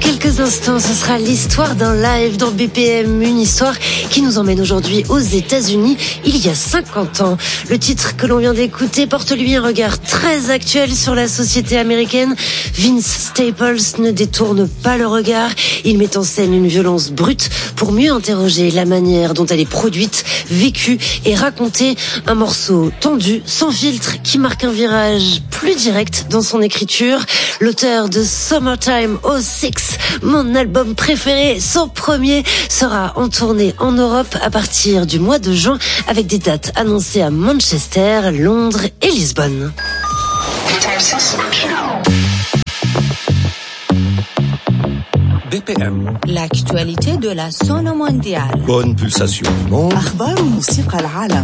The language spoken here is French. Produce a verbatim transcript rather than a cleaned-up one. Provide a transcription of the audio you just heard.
quelques instants, ce sera l'histoire d'un live dans B P M, une histoire qui nous emmène aujourd'hui aux États-Unis il y a cinquante ans. Le titre que l'on vient d'écouter porte lui un regard très actuel sur la société américaine. Vince Staples ne détourne pas le regard, il met en scène une violence brute pour mieux interroger la manière dont elle est produite, vécue et racontée. Un morceau tendu, sans filtre, qui marque un virage plus direct dans son écriture. L'auteur de Summertime oh six, mon album préféré, son premier, sera en tournée en Europe à partir du mois de juin avec des dates annoncées à Manchester, Londres et Lisbonne. B P M. L'actualité de la zone mondiale. Bonne pulsation du monde. أخبار موسيقى العالم.